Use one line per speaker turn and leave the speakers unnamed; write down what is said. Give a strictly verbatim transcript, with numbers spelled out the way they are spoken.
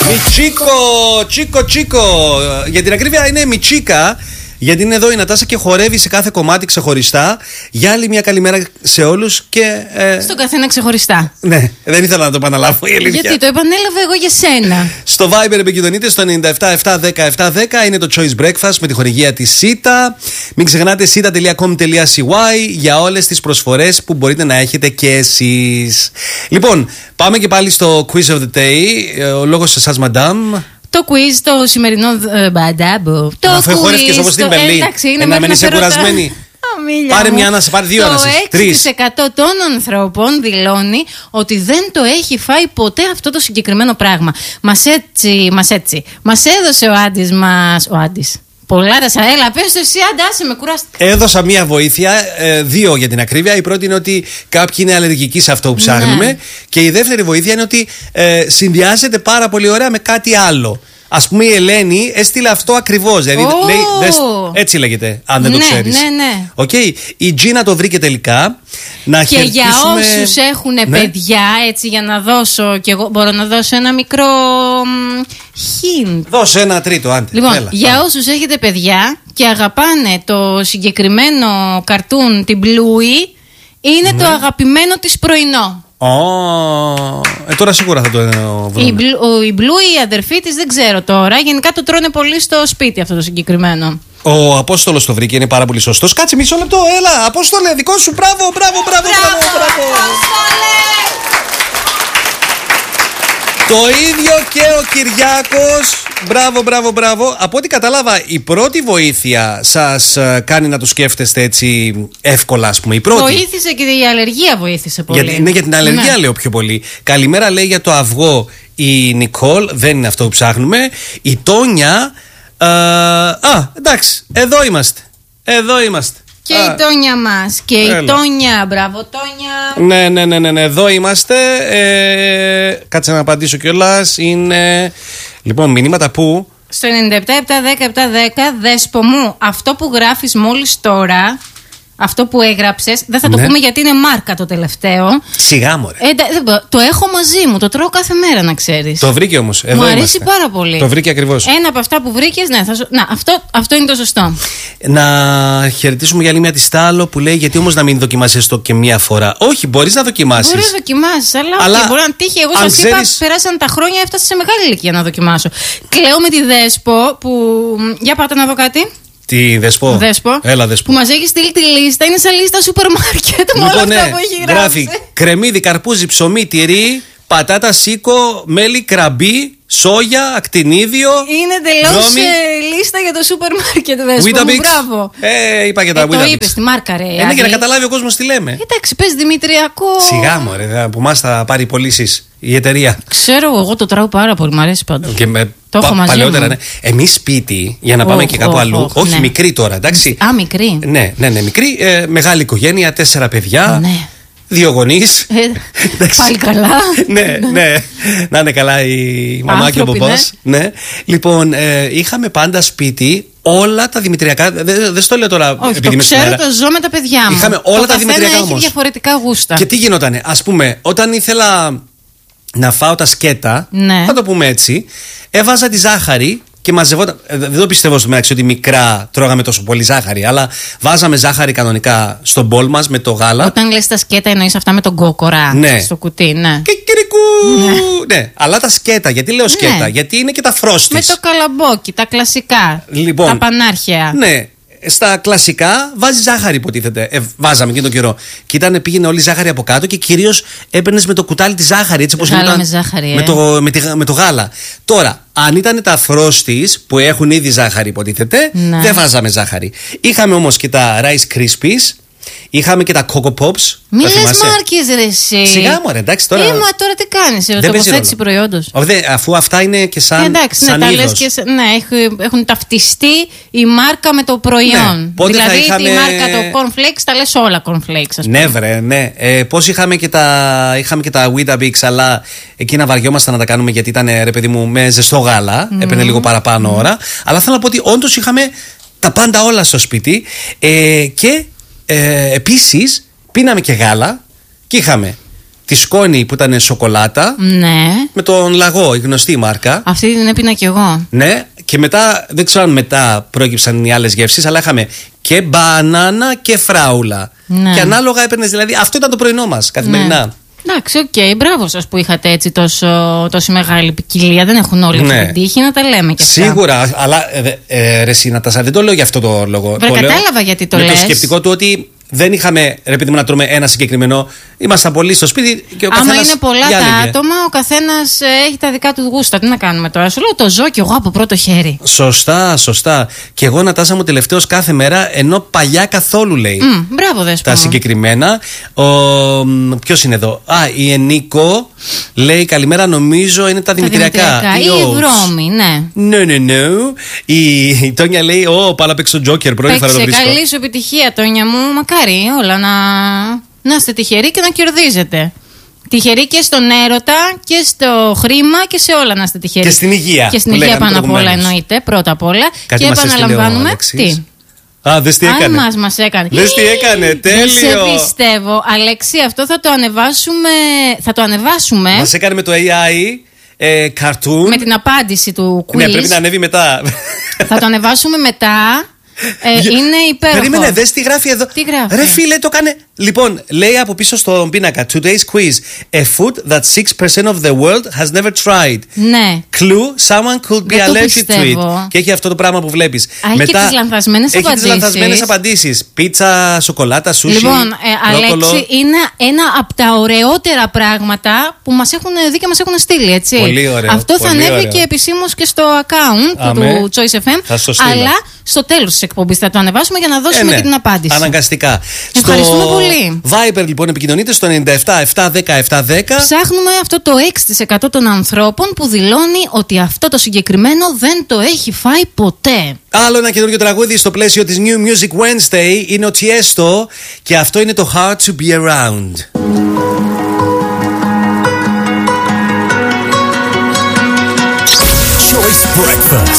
Μιτσίκο, τσίκο, τσίκο. Για την ακρίβεια είναι Μιτσίκα. Γιατί είναι εδώ η Νατάσα και χορεύει σε κάθε κομμάτι ξεχωριστά. Για άλλη μια καλημέρα σε όλους και. Ε...
Στον καθένα ξεχωριστά.
Ναι, δεν ήθελα να το επαναλάβω η αλήθεια.
Γιατί το επανέλαβα εγώ για σένα.
Στο Viber επικοινωνείτε στο εννιά επτά επτά δέκα επτά δέκα. Είναι το Choice Breakfast με τη χορηγία της Σίτα. Μην ξεχνάτε σίτα τελεία κομ τελεία σι γουάι για όλες τις προσφορές που μπορείτε να έχετε και εσείς. Λοιπόν, πάμε και πάλι στο Quiz of the Day. Ο λόγος σε εσάς, Madame.
Το quiz, το σημερινό μπαντάμπο. Το
αφού χορεύκες όπως την Μπερλή.
Ε,
να μην είσαι κουρασμένη. Πάρε μια ανάσα, πάρε δύο ανάσες.
Το έξι τοις εκατό των ανθρώπων δηλώνει ότι δεν το έχει φάει ποτέ αυτό το συγκεκριμένο πράγμα. Μας έτσι, μας έτσι. Μας έδωσε ο Άντης μας. Ο Άντης. Πολλά ράσα, έλα, πες το εσύ, αντάσε με, κουράστηκα.
Έδωσα μία βοήθεια, ε, δύο για την ακρίβεια. Η πρώτη είναι ότι κάποιοι είναι αλλεργικοί σε αυτό που ψάχνουμε. Ναι. Και η δεύτερη βοήθεια είναι ότι ε, συνδυάζεται πάρα πολύ ωραία με κάτι άλλο. Ας πούμε η Ελένη έστειλε αυτό ακριβώς. Δηλαδή
oh.
λέει, δες, έτσι λέγεται, αν δεν
ναι,
το ξέρεις.
Ναι, ναι.
Okay. Η Τζίνα το βρήκε τελικά. Να
και για όσους έχουν ναι. παιδιά, έτσι για να δώσω και εγώ μπορώ να δώσω ένα μικρό hint.
Δώσε ένα τρίτο, άντε.
Λοιπόν,
έλα,
για
πάμε.
όσους έχετε παιδιά και αγαπάνε το συγκεκριμένο καρτούν, την Bluey, είναι ναι. το αγαπημένο της πρωινό.
Oh, ε, τώρα σίγουρα θα το βρούμε.
Η, Blue, η Blue, η αδερφή της, δεν ξέρω τώρα. Γενικά το τρώνε πολύ στο σπίτι αυτό το συγκεκριμένο.
Ο Απόστολος το βρήκε, είναι πάρα πολύ σωστός. Κάτσε μισό λεπτό, έλα. Απόστολε, δικό σου, μπράβο, μπράβο, μπράβο, μπράβο, μπράβο. Το ίδιο και ο Κυριάκος. Μπράβο, μπράβο, μπράβο. Από ό,τι κατάλαβα, η πρώτη βοήθεια σας κάνει να το σκέφτεστε έτσι εύκολα, ας πούμε. Η πρώτη.
Βοήθησε και η αλλεργία βοήθησε πολύ.
Για, ναι, για την αλλεργία ναι. λέω πιο πολύ. Καλημέρα λέει για το αυγό η Νικόλ. Δεν είναι αυτό που ψάχνουμε. Η Τόνια. Α, α εντάξει, εδώ είμαστε. Εδώ είμαστε.
Και α, η Τόνια μας. Και έλα. Η Τόνια, μπράβο Τόνια.
Ναι, ναι, ναι, ναι, ναι. Εδώ είμαστε. Ε, κάτσε να απαντήσω κιόλας. Είναι. Λοιπόν, μηνύματα που.
Στο εννιά επτά επτά δέκα επτά δέκα, Δέσπο μου, αυτό που γράφεις μόλις τώρα. Αυτό που έγραψες, δεν θα το ναι. πούμε γιατί είναι μάρκα το τελευταίο.
Σιγά μωρέ.
Ε, το έχω μαζί μου, το τρώω κάθε μέρα να ξέρεις.
Το βρήκε όμως. Εδώ
μου αρέσει
είμαστε.
πάρα πολύ.
Το βρήκε ακριβώς.
Ένα από αυτά που βρήκες, ναι, θα σου... να, αυτό, αυτό είναι το σωστό.
Να χαιρετήσουμε για άλλη μια τη Στάλο που λέει γιατί όμως να μην δοκιμάσεις το και μία φορά. Όχι, μπορείς να δοκιμάσεις.
Μπορείς να δοκιμάσεις, αλλά,
αλλά
όχι, μπορεί να τύχει. Εγώ σας
ξέρεις...
είπα, περάσαν τα χρόνια, έφτασα σε μεγάλη ηλικία να δοκιμάσω. Κλαίω με τη Δέσπο που. Για πάτε να δω κάτι.
Τι Δεσπό.
Δέσπο.
Έλα, Δεσπό.
Που μας έχει στείλει τη λίστα, είναι σαν λίστα σούπερ μάρκετ.
Λοιπόν,
όλα
ναι,
αυτά που έχει γράψει.
Γράφει κρεμμύδι, καρπούζι, ψωμί, τυρί, πατάτα, σίκο, μέλι, κραμπί, σόγια, ακτινίδιο.
Είναι τελώς λίστα για το σούπερ μάρκετ, Δέσπο. Μπράβο.
Ε, είπα και τα
ε,
Weetabix.
Το είπες, τη μάρκα, ρε.
Είναι για να καταλάβει ο κόσμος τι λέμε.
Εντάξει, πες Δημητριακό.
Σιγά μου, ρε. Από εμάς θα πάρει πωλήσεις η εταιρεία.
Ξέρω, εγώ το τρώω πάρα πολύ, μου αρέσει πάντως.
Και με
το έχω μαζί
παλαιότερα,
μου.
Ναι. Εμείς σπίτι, για να πάμε oh, και κάπου oh, αλλού. Oh, όχι ναι. μικρή τώρα, εντάξει.
Α, μικρή.
Ναι, ναι, ναι, μικρή. Ε, μεγάλη οικογένεια, τέσσερα παιδιά.
Ναι.
Δύο γονείς.
Ε, πάλι καλά.
ναι, ναι. Να είναι καλά η μαμά άνθρωποι, και ο μπαμπάς. Ναι. Ναι. Λοιπόν, ε, είχαμε πάντα σπίτι όλα τα δημητριακά. Δεν δε στο λέω τώρα
όχι,
επειδή
το ξέρω, το ζω με τα παιδιά μου.
Είχαμε όλα
το
τα δημητριακά όμως.
Έχει διαφορετικά γούστα.
Και τι γινότανε, ας πούμε, όταν ήθελα να φάω τα σκέτα,
ναι.
θα το πούμε έτσι, έβαζα τη ζάχαρη. Και μαζευόταν. Δεν το πιστεύω στο μεταξύ ότι μικρά τρώγαμε τόσο πολύ ζάχαρη, αλλά βάζαμε ζάχαρη κανονικά στον μπολ μας με το γάλα.
Όταν λες τα σκέτα, εννοείς αυτά με τον κόκορα
ναι.
στο κουτί, ναι.
Και κυρικού! Ναι. ναι, αλλά τα σκέτα. Γιατί λέω σκέτα,
ναι.
γιατί είναι και τα φρόστις.
Με το καλαμπόκι, τα κλασικά.
Λοιπόν,
τα πανάρχια.
Ναι. Στα κλασικά βάζει ζάχαρη, υποτίθεται. Ε, βάζαμε και τον καιρό. Και ήταν, πήγαινε όλη η ζάχαρη από κάτω και κυρίως έπαιρνε με το κουτάλι τη ζάχαρη. Έτσι όπως
γάλα με ζάχαρη, ε.
με, το, με, τη, με το γάλα. Τώρα, αν ήταν τα φρόστις που έχουν ήδη ζάχαρη, υποτίθεται, ναι. δεν βάζαμε ζάχαρη. Είχαμε όμως και τα Rice Krispies. Είχαμε και τα Coco Pops.
Μη λες μάρκες ρε εσύ.
Σιγά μου ρε, εντάξει τώρα.
Ε, μα τώρα τι κάνεις, τοποθέτηση προϊόντος.
Δε, αφού αυτά είναι και σαν,
εντάξει,
σαν
ναι,
είδος.
Και, ναι, έχουν, έχουν ταυτιστεί η μάρκα με το προϊόν.
Ναι,
δηλαδή
είχαμε...
τη μάρκα το cornflakes τα λες όλα cornflakes, ας πούμε.
Ναι βρε, ναι. Ε, πώς είχαμε και τα, είχαμε και τα Weetabix, αλλά εκείνα βαριόμασταν να τα κάνουμε γιατί ήταν ρε παιδί μου με ζεστό γάλα. Mm. Έπαιρνε λίγο παραπάνω mm. ώρα. Αλλά θέλω να πω ότι όντως είχαμε τα πάντα όλα στο σπίτι ε, και Ε, επίσης, πίναμε και γάλα και είχαμε τη σκόνη που ήταν σοκολάτα.
Ναι.
Με τον λαγό, η γνωστή μάρκα.
Αυτή την έπινα κι εγώ.
Ναι, και μετά, δεν ξέρω αν μετά προέκυψαν οι άλλες γεύσεις, αλλά είχαμε και μπανάνα και φράουλα.
Ναι.
Και ανάλογα έπαιρνες, δηλαδή, αυτό ήταν το πρωινό μας καθημερινά.
Ναι. Εντάξει, οκ, okay, μπράβο σας που είχατε έτσι τόσο, τόσο μεγάλη ποικιλία. Δεν έχουν όλοι αυτή
ναι.
την τύχη, να τα λέμε κι αυτά.
Σίγουρα, αλλά ε, ε, ρε Σύνατα, δεν το λέω για αυτό το λόγο.
Βρε,
το
κατάλαβα
λέω
γιατί το
με
λες.
το σκεπτικό του ότι δεν είχαμε, ρε παιδί μου, να τρώμε ένα συγκεκριμένο. Ήμασταν πολλοί στο σπίτι και ο καθένας.
Άμα είναι πολλά
διάλεγε.
τα άτομα, ο καθένας ε, έχει τα δικά του γούστα. Τι να κάνουμε τώρα. Σου λέω, το ζω κι εγώ από πρώτο χέρι.
Σωστά, σωστά. Και εγώ, Νατάσα μου, τελευταίως κάθε μέρα, ενώ παλιά καθόλου λέει.
Mm, μπράβο, δέσπονα.
Τα συγκεκριμένα. Ποιος είναι εδώ? Α, η Ενίκο λέει καλημέρα, νομίζω είναι τα δημητριακά.
Ή η Ευρώμη, ναι.
No, no, no. Η, η Τόνια λέει: Ω, πάω να παίξω Τζόκερ. Πρώτη φορά το βρίσκω.
Καλή σου επιτυχία, Τόνια μου. Μακάρι όλα να, να είστε τυχεροί και να κερδίζετε. Τυχεροί και στον έρωτα και στο χρήμα και σε όλα να είστε τυχεροί.
Και στην υγεία.
Και στην υγεία πάνω απ' όλα εννοείται, πρώτα απ' όλα.
Κάτι
και
μας
επαναλαμβάνουμε.
Τι. Α, δες τι έκανε.
Αν μας, μας έκανε.
Δες τι έκανε, τέλειο.
Δεν σε πιστεύω. Αλέξη, αυτό θα το ανεβάσουμε. Θα το ανεβάσουμε.
Μας έκανε με το έι άι ε, cartoon.
Με την απάντηση του quiz.
Ναι, πρέπει να ανέβει μετά.
Θα το ανεβάσουμε μετά. Ε, είναι υπέροχο.
Περίμενε, δες τι γράφει εδώ.
Τι γράφει?
Ρε φίλε, το κάνε. Λοιπόν, λέει από πίσω στον πίνακα: Today's quiz. A food that six percent of the world has never tried.
Ναι.
Clue, someone could be
Δεν το
allergic to it.
πιστεύω.
Και έχει αυτό το πράγμα που βλέπεις.
Α, έχει και τις λανθασμένες
έχει
απαντήσεις.
τις λανθασμένες απαντήσεις. Πίτσα, σοκολάτα, σούσι.
Λοιπόν, ε, Αλέξη, είναι ένα από τα ωραιότερα πράγματα που μας έχουν δει και μας έχουν στείλει, έτσι.
Πολύ ωραίο.
Αυτό θα
πολύ
ανέβει
ωραίο.
και επισήμως και στο account
Αμέ.
του Choice εφ εμ.
Θα στο στείλω.
Αλλά στο τέλος της εκπομπής θα το ανεβάσουμε για να δώσουμε
Ε, ναι.
και την απάντηση.
Αναγκαστικά.
Ευχαριστούμε
στο
πολύ.
Viber λοιπόν επικοινωνείτε στο ενενήντα επτά επτακόσια δέκα επτακόσια δέκα.
Ψάχνουμε αυτό το έξι τοις εκατό των ανθρώπων που δηλώνει ότι αυτό το συγκεκριμένο δεν το έχει φάει ποτέ.
Άλλο ένα καινούργιο τραγούδι στο πλαίσιο της New Music Wednesday είναι ο Tiesto και αυτό είναι το Hard to Be Around.
Choice Breakfast.